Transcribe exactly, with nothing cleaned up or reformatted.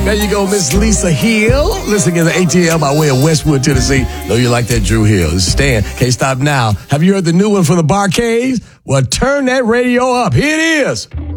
There you go, Miss Lisa Hill. Listening to the A T L by way of Westwood, Tennessee. Know you like that Drew Hill. This is Stan. Can't stop now. Have you heard the new one from the Barcades? Well, turn that radio up. Here it is.